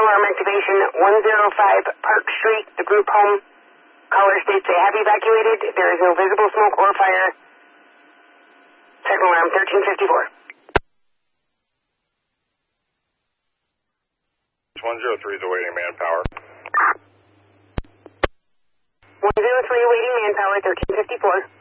alarm activation, 105 Park Street, the group home. Caller states they have evacuated. There is no visible smoke or fire. Second alarm, 1354. 103 is awaiting manpower. 103 awaiting manpower, 1354.